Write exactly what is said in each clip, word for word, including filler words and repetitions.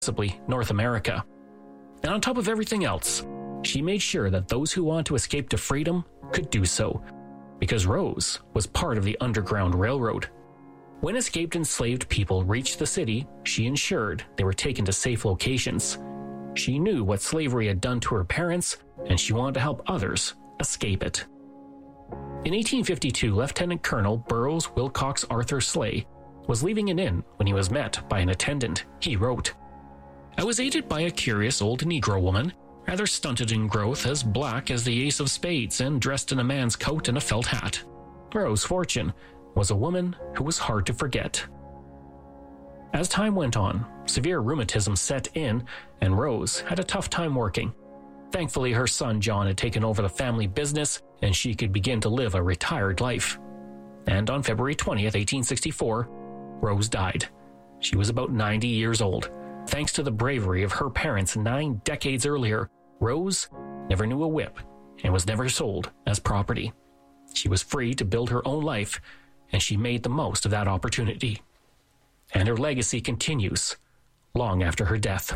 possibly North America. And on top of everything else, she made sure that those who want to escape to freedom could do so, because Rose was part of the Underground Railroad. When escaped enslaved people reached the city, she ensured they were taken to safe locations. She knew what slavery had done to her parents, and she wanted to help others escape it. In eighteen fifty-two, Lieutenant Colonel Burroughs Wilcox Arthur Slay was leaving an inn when he was met by an attendant. He wrote, "I was aided by a curious old Negro woman, rather stunted in growth, as black as the ace of spades, and dressed in a man's coat and a felt hat. Rose Fortune was a woman who was hard to forget." As time went on, severe rheumatism set in, and Rose had a tough time working. Thankfully, her son John had taken over the family business, and she could begin to live a retired life. And on February twentieth, eighteen sixty-four, Rose died. She was about ninety years old. Thanks to the bravery of her parents nine decades earlier, Rose never knew a whip and was never sold as property. She was free to build her own life, and she made the most of that opportunity. And her legacy continues long after her death.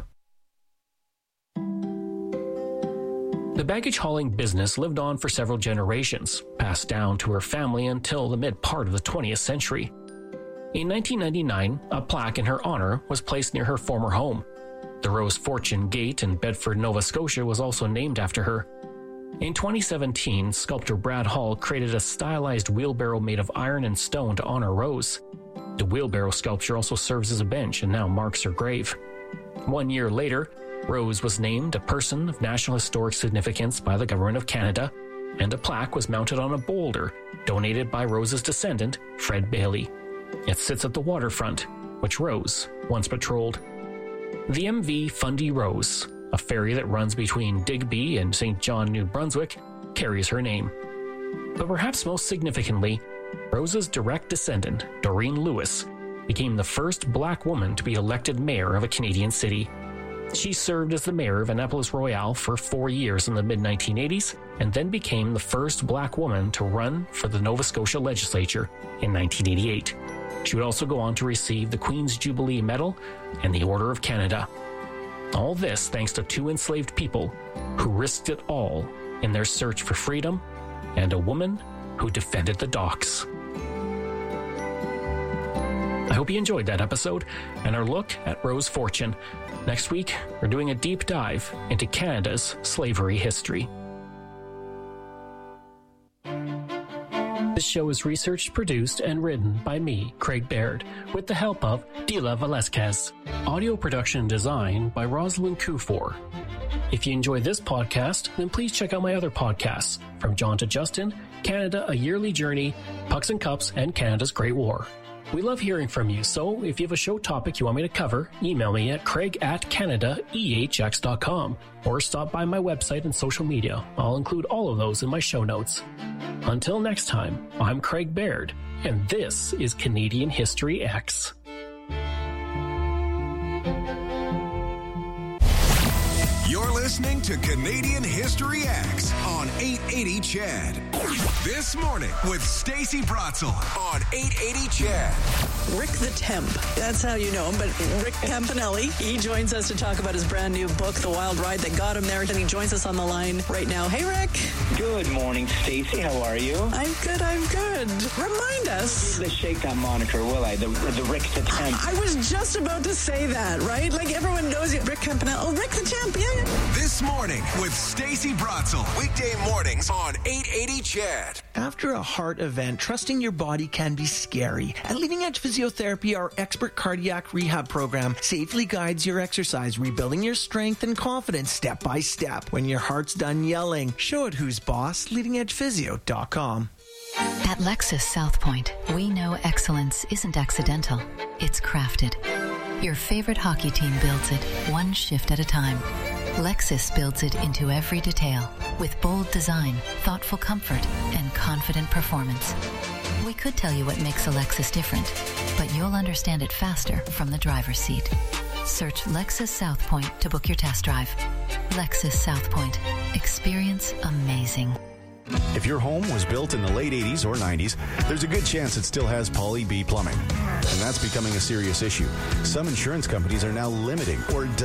The baggage hauling business lived on for several generations, passed down to her family until the mid-part of the twentieth century. In nineteen ninety-nine, a plaque in her honor was placed near her former home. The Rose Fortune Gate in Bedford, Nova Scotia was also named after her. In twenty seventeen, sculptor Brad Hall created a stylized wheelbarrow made of iron and stone to honor Rose. The wheelbarrow sculpture also serves as a bench and now marks her grave. One year later, Rose was named a Person of National Historic Significance by the Government of Canada, and a plaque was mounted on a boulder donated by Rose's descendant, Fred Bailey. It sits at the waterfront, which Rose once patrolled. The M V Fundy Rose, a ferry that runs between Digby and Saint John, New Brunswick, carries her name. But perhaps most significantly, Rose's direct descendant, Doreen Lewis, became the first black woman to be elected mayor of a Canadian city. She served as the mayor of Annapolis Royal for four years in the mid nineteen eighties, and then became the first black woman to run for the Nova Scotia legislature in nineteen eighty-eight. She would also go on to receive the Queen's Jubilee Medal and the Order of Canada. All this thanks to two enslaved people who risked it all in their search for freedom, and a woman who defended the docks. I hope you enjoyed that episode and our look at Rose Fortune. Next week, we're doing a deep dive into Canada's slavery history. This show is researched, produced, and written by me, Craig Baird, with the help of Dila Velasquez. Audio production and design by Rosalind Kufor. If you enjoy this podcast, then please check out my other podcasts, From John to Justin, Canada, A Yearly Journey, Pucks and Cups, and Canada's Great War. We love hearing from you, so if you have a show topic you want me to cover, email me at craig at canada e h x dot com or stop by my website and social media. I'll include all of those in my show notes. Until next time, I'm Craig Baird, and this is Canadian History X. You're listening to Canadian History X on eight eighty C H E D. This morning with Stacey Bratzel on eight eighty C H E D. Rick the Temp. That's how you know him, but Rick Campanelli. He joins us to talk about his brand new book, The Wild Ride That Got Him There, and he joins us on the line right now. Hey, Rick. Good morning, Stacey. How are you? I'm good, I'm good. Remind us. Let's shake that moniker, will I? The, the Rick the Temp. I was just about to say that, right? Like everyone knows you. Rick Campanelli. Oh, Rick the Temp, yeah. This morning with Stacey Bratzel. Weekday mornings on eight eighty C H E D. After a heart event, trusting your body can be scary. At Leading Edge Physiotherapy, our expert cardiac rehab program safely guides your exercise, rebuilding your strength and confidence step by step. When your heart's done yelling, show it who's boss. leading edge physio dot com. At Lexus South Point, we know excellence isn't accidental. It's crafted. Your favorite hockey team builds it, one shift at a time. Lexus builds it into every detail with bold design, thoughtful comfort, and confident performance. We could tell you what makes a Lexus different, but you'll understand it faster from the driver's seat. Search Lexus South Point to book your test drive. Lexus South Point. Experience amazing. If your home was built in the late eighties or nineties, there's a good chance it still has Poly B plumbing. And that's becoming a serious issue. Some insurance companies are now limiting or